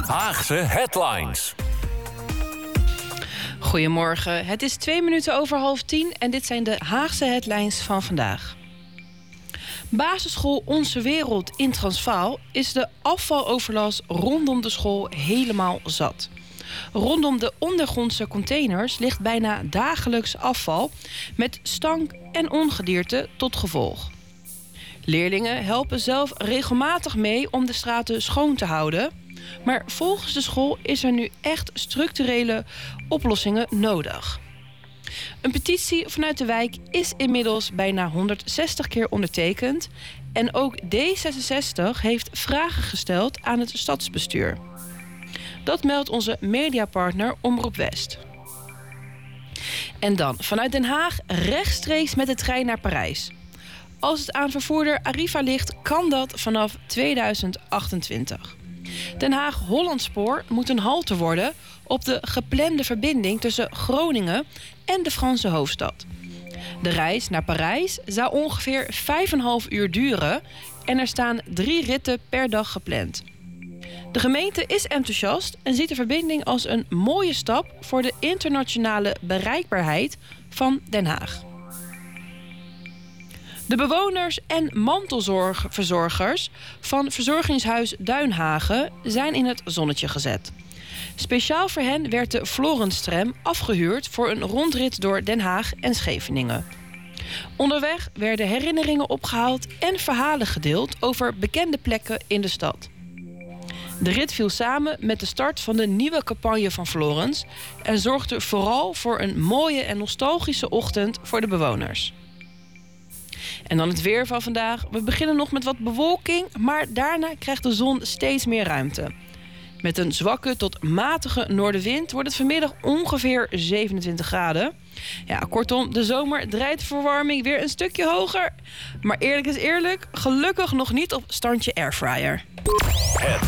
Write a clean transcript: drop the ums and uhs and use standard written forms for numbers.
Haagse Headlines. Goedemorgen, het is 2 minuten over 9:30 en dit zijn de Haagse headlines van vandaag. Basisschool Onze Wereld in Transvaal is de afvaloverlast rondom de school helemaal zat. Rondom de ondergrondse containers ligt bijna dagelijks afval met stank en ongedierte tot gevolg. Leerlingen helpen zelf regelmatig mee om de straten schoon te houden. Maar volgens de school is er nu echt structurele oplossingen nodig. Een petitie vanuit de wijk is inmiddels bijna 160 keer ondertekend. En ook D66 heeft vragen gesteld aan het stadsbestuur. Dat meldt onze mediapartner Omroep West. En dan vanuit Den Haag rechtstreeks met de trein naar Parijs. Als het aan vervoerder Arriva ligt, kan dat vanaf 2028. Den Haag-Hollandspoor moet een halte worden op de geplande verbinding tussen Groningen en de Franse hoofdstad. De reis naar Parijs zou ongeveer 5,5 uur duren en er staan 3 ritten per dag gepland. De gemeente is enthousiast en ziet de verbinding als een mooie stap voor de internationale bereikbaarheid van Den Haag. De bewoners en mantelzorgverzorgers van verzorgingshuis Duinhagen zijn in het zonnetje gezet. Speciaal voor hen werd de Florence-tram afgehuurd voor een rondrit door Den Haag en Scheveningen. Onderweg werden herinneringen opgehaald en verhalen gedeeld over bekende plekken in de stad. De rit viel samen met de start van de nieuwe campagne van Florence en zorgde vooral voor een mooie en nostalgische ochtend voor de bewoners. En dan het weer van vandaag. We beginnen nog met wat bewolking, maar daarna krijgt de zon steeds meer ruimte. Met een zwakke tot matige noordenwind wordt het vanmiddag ongeveer 27 graden. Ja, kortom, de zomer draait de verwarming weer een stukje hoger. Maar eerlijk is eerlijk, gelukkig nog niet op standje airfryer. Het